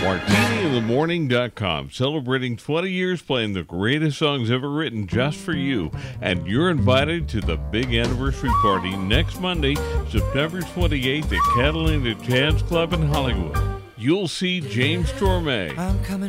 MartiniInTheMorning.com, celebrating 20 years playing the greatest songs ever written just for you. And you're invited to the big anniversary party next Monday, September 28th at Catalina Jazz Club in Hollywood. You'll see James Torme,